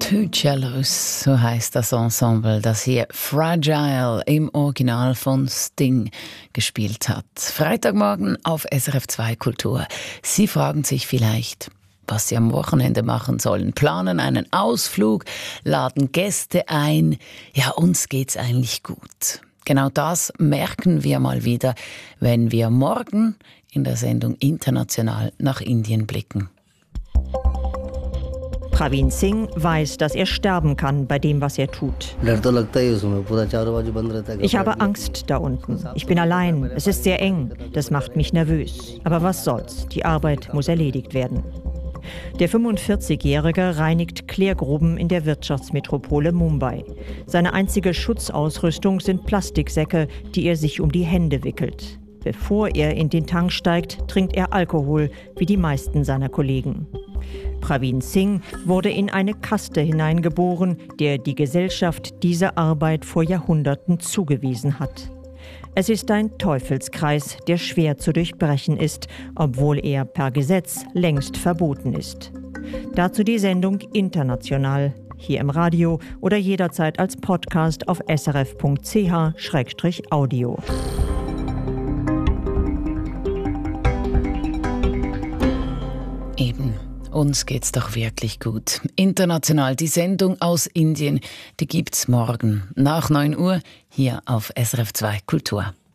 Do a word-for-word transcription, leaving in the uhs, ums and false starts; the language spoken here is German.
Too Jealous, so heißt das Ensemble, das hier Fragile im Original von Sting gespielt hat. Freitagmorgen auf S R F zwei Kultur. Sie fragen sich vielleicht, was Sie am Wochenende machen sollen. Planen einen Ausflug, laden Gäste ein. Ja, uns geht's eigentlich gut. Genau das merken wir mal wieder, wenn wir morgen in der Sendung International nach Indien blicken. Praveen Singh weiß, dass er sterben kann bei dem, was er tut. Ich habe Angst da unten. Ich bin allein. Es ist sehr eng. Das macht mich nervös. Aber was soll's? Die Arbeit muss erledigt werden. Der fünfundvierzigjährige reinigt Klärgruben in der Wirtschaftsmetropole Mumbai. Seine einzige Schutzausrüstung sind Plastiksäcke, die er sich um die Hände wickelt. Bevor er in den Tank steigt, trinkt er Alkohol, wie die meisten seiner Kollegen. Praveen Singh wurde in eine Kaste hineingeboren, der die Gesellschaft diese Arbeit vor Jahrhunderten zugewiesen hat. Es ist ein Teufelskreis, der schwer zu durchbrechen ist, obwohl er per Gesetz längst verboten ist. Dazu die Sendung International, hier im Radio oder jederzeit als Podcast auf s r f punkt c h slash audio. Eben. Uns geht's doch wirklich gut. International, die Sendung aus Indien, die gibt's morgen nach neun Uhr hier auf S R F zwei Kultur.